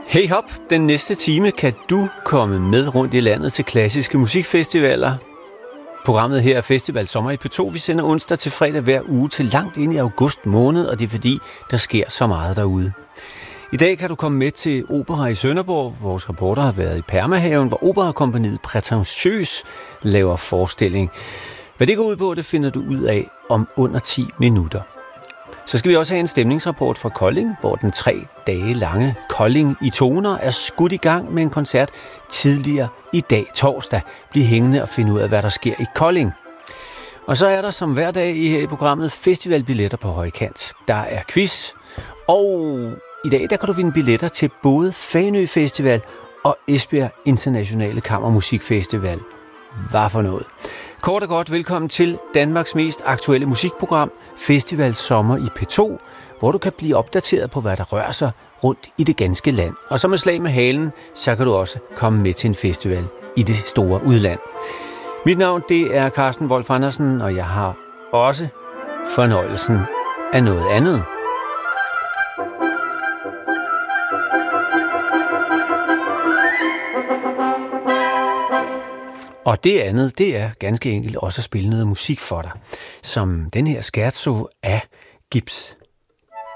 Hey hop, den næste time kan du komme med rundt i landet til klassiske musikfestivaler. Programmet her er Festival Sommer i P2. Vi sender onsdag til fredag hver uge til langt ind i august måned, og det er fordi, der sker så meget derude. I dag kan du komme med til Opera i Sønderborg. Vores reporter har været i Permahaven, hvor Operakompagniet Prætentiøs laver forestilling. Hvad det går ud på, det finder du ud af om under 10 minutter. Så skal vi også have en stemningsrapport fra Kolding, hvor den 3 dage lange Kolding i toner er skudt i gang med en koncert tidligere i dag torsdag. Bliv hængende og finde ud af, hvad der sker i Kolding. Og så er der som hver dag i programmet festivalbilletter på højkant. Der er quiz, og i dag der kan du vinde billetter til både Fanø Festival og Esbjerg Internationale Kammermusikfestival. Hvad for noget? Kort og godt velkommen til Danmarks mest aktuelle musikprogram, Festival Sommer i P2, hvor du kan blive opdateret på, hvad der rører sig rundt i det ganske land. Og som et slag med halen, så kan du også komme med til en festival i det store udland. Mit navn det er Carsten Wolf Andersen, og jeg har også fornøjelsen af noget andet. Og det andet, det er ganske enkelt også at spille noget musik for dig, som den her scherzo af Gibbs.